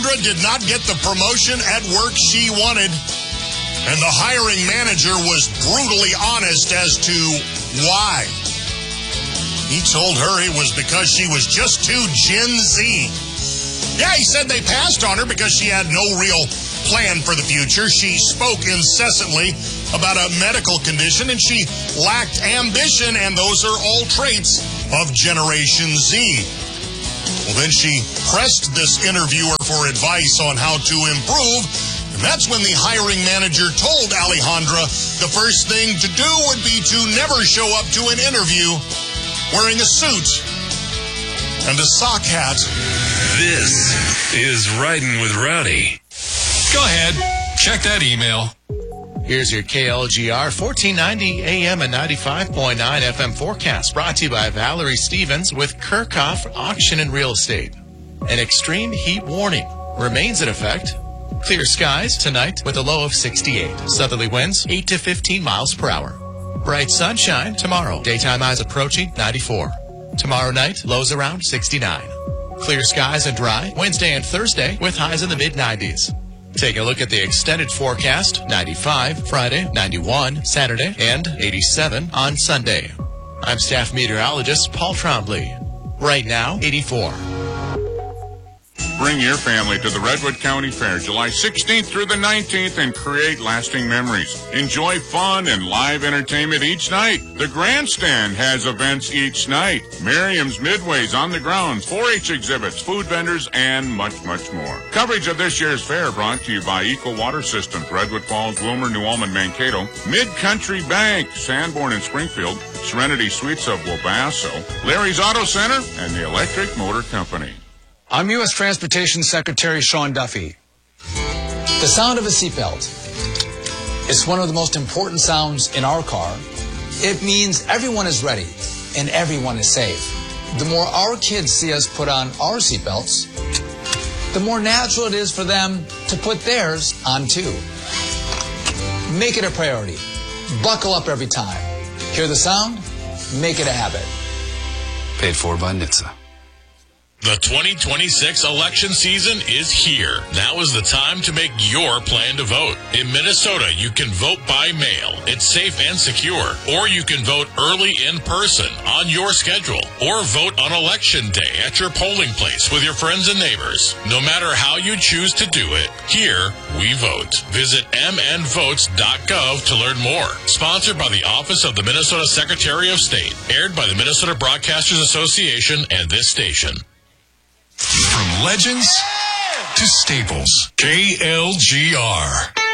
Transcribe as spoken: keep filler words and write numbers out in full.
Alejandra did not get the promotion at work she wanted, and the hiring manager was brutally honest as to why. He told her it was because she was just too Gen Z. Yeah, he said they passed on her because she had no real plan for the future. She spoke incessantly about a medical condition, and she lacked ambition, and those are all traits of Generation Z. Well, then she pressed this interviewer for advice on how to improve, and that's when the hiring manager told Alejandra the first thing to do would be to never show up to an interview wearing a suit and a sock hat. This is Riding with Rowdy. Go ahead, check that email. Here's your K L G R fourteen ninety A M and ninety-five point nine F M forecast, brought to you by Valerie Stevens with Kirchhoff Auction and Real Estate. An extreme heat warning remains in effect. Clear skies tonight with a low of sixty-eight. Southerly winds eight to fifteen miles per hour. Bright sunshine tomorrow. Daytime highs approaching ninety-four. Tomorrow night, lows around sixty-nine. Clear skies and dry Wednesday and Thursday with highs in the mid nineties. Take a look at the extended forecast. ninety-five Friday, ninety-one Saturday, and eighty-seven on Sunday. I'm staff meteorologist Paul Trombley. Right now, eighty-four. Bring your family to the Redwood County Fair July sixteenth through the nineteenth and create lasting memories. Enjoy fun and live entertainment each night. The Grandstand has events each night. Merriam's Midway's on the grounds, four H exhibits, food vendors, and much, much more. Coverage of this year's fair brought to you by Eco Water Systems, Redwood Falls, Wilmer, New Ulm, and Mankato, Mid-Country Bank, Sanborn and Springfield, Serenity Suites of Wabasso, Larry's Auto Center, and the Electric Motor Company. I'm U S Transportation Secretary Sean Duffy. The sound of a seatbelt is one of the most important sounds in our car. It means everyone is ready and everyone is safe. The more our kids see us put on our seatbelts, the more natural it is for them to put theirs on too. Make it a priority. Buckle up every time. Hear the sound? Make it a habit. Paid for by N H T S A. The twenty twenty-six election season is here. Now is the time to make your plan to vote. In Minnesota, you can vote by mail. It's safe and secure. Or you can vote early in person on your schedule. Or vote on election day at your polling place with your friends and neighbors. No matter how you choose to do it, here we vote. Visit m n votes dot gov to learn more. Sponsored by the Office of the Minnesota Secretary of State. Aired by the Minnesota Broadcasters Association and this station. From legends to staples, K L G R.